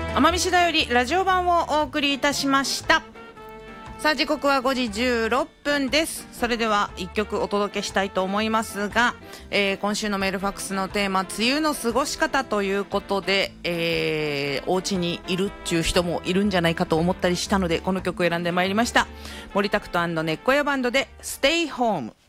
奄美市だよりラジオ版をお送りいたしました。さあ時刻は5時16分です。それでは1曲お届けしたいと思いますが、今週のメールファックスのテーマ、梅雨の過ごし方ということで、お家にいるっていう人もいるんじゃないかと思ったりしたので、この曲を選んでまいりました。森拓人&根っこやバンドで Stay Home。